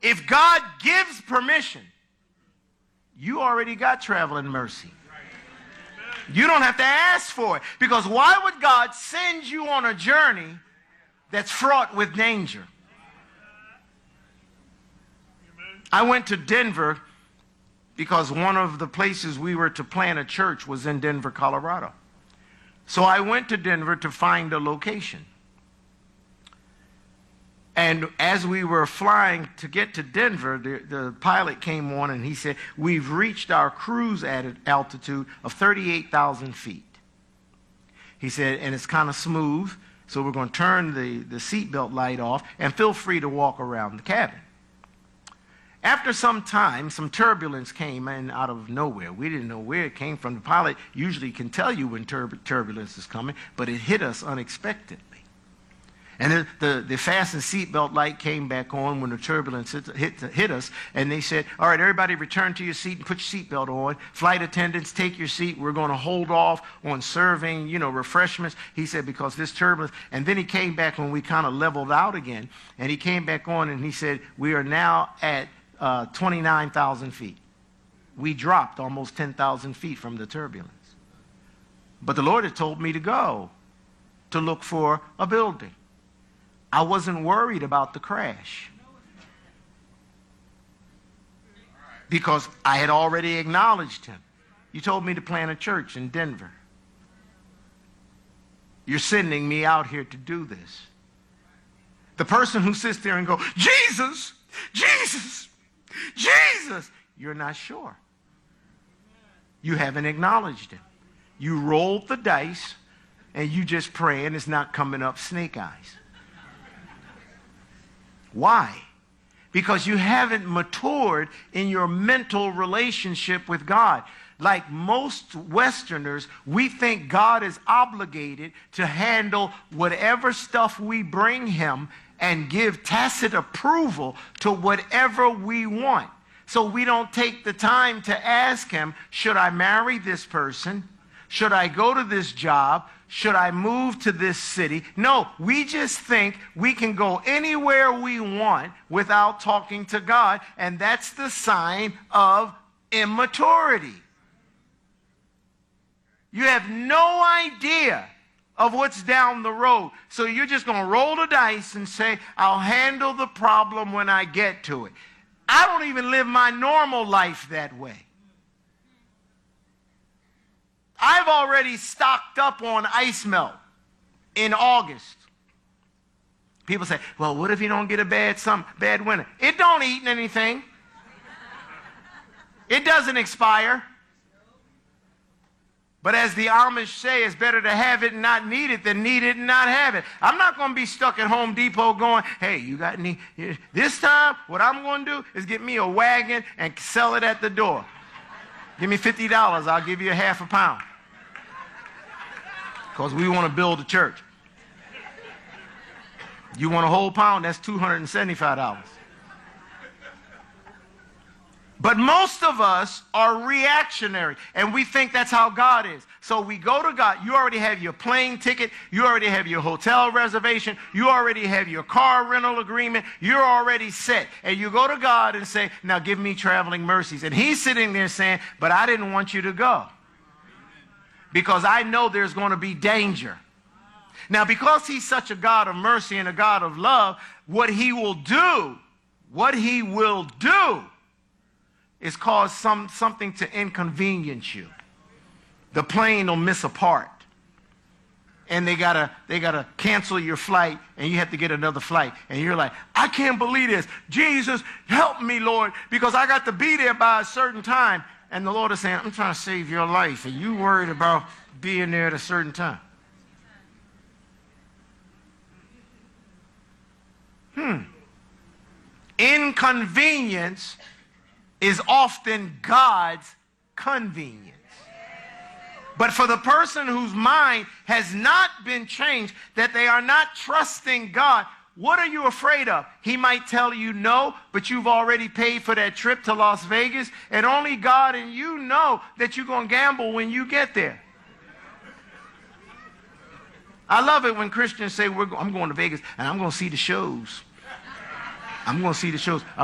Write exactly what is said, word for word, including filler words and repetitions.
If God gives permission, you already got traveling mercy. You don't have to ask for it. Because why would God send you on a journey that's fraught with danger? I went to Denver because one of the places we were to plant a church was in Denver, Colorado. So I went to Denver to find a location. And as we were flying to get to Denver, the, the pilot came on and he said, we've reached our cruise altitude of thirty-eight thousand feet. He said, and it's kind of smooth, so we're going to turn the, the seatbelt light off and feel free to walk around the cabin. After some time, some turbulence came in out of nowhere. We didn't know where it came from. The pilot usually can tell you when tur turbulence is coming, but it hit us unexpectedly. And the, the, the fasten seatbelt light came back on when the turbulence hit, hit, hit us, and they said, all right, everybody return to your seat and put your seatbelt on. Flight attendants, take your seat. We're going to hold off on serving, you know, refreshments. He said, because this turbulence. And then he came back when we kind of leveled out again, and he came back on and he said, we are now at uh, twenty-nine thousand feet. We dropped almost ten thousand feet from the turbulence. But the Lord had told me to go to look for a building. I wasn't worried about the crash because I had already acknowledged him. You told me to plant a church in Denver. You're sending me out here to do this. The person who sits there and goes, Jesus, Jesus, Jesus, you're not sure. You haven't acknowledged him. You rolled the dice and you just praying it's not coming up snake eyes. Why? Because you haven't matured in your mental relationship with God. Like most Westerners, we think God is obligated to handle whatever stuff we bring him and give tacit approval to whatever we want. So we don't take the time to ask him, should I marry this person? Should I go to this job? Should I move to this city? No, we just think we can go anywhere we want without talking to God, and that's the sign of immaturity. You have no idea of what's down the road, so you're just going to roll the dice and say, I'll handle the problem when I get to it. I don't even live my normal life that way. I've already stocked up on ice melt in August. People say, well, what if you don't get a bad some bad winter? It don't eat anything. It doesn't expire. But as the Amish say, it's better to have it and not need it than need it and not have it. I'm not going to be stuck at Home Depot going, hey, you got any? This time, what I'm going to do is get me a wagon and sell it at the door. Give me fifty dollars, I'll give you a half a pound. Because we want to build a church. You want a whole pound, that's two hundred seventy-five dollars. But most of us are reactionary, and we think that's how God is. So we go to God. You already have your plane ticket. You already have your hotel reservation. You already have your car rental agreement. You're already set. And you go to God and say, now give me traveling mercies. And he's sitting there saying, but I didn't want you to go because I know there's going to be danger. Now, because he's such a God of mercy and a God of love, what he will do, what he will do is cause some, something to inconvenience you. The plane will miss a part. And they gotta, they gotta cancel your flight, and you have to get another flight. And you're like, I can't believe this. Jesus, help me, Lord, because I got to be there by a certain time. And the Lord is saying, I'm trying to save your life, and you worried about being there at a certain time. Hmm. Inconvenience is often God's convenience. But for the person whose mind has not been changed, that they are not trusting God, what are you afraid of? He might tell you no, but you've already paid for that trip to Las Vegas, and only God and you know that you're going to gamble when you get there. I love it when Christians say, We're go- I'm going to Vegas, and I'm going to see the shows. I'm going to see the shows.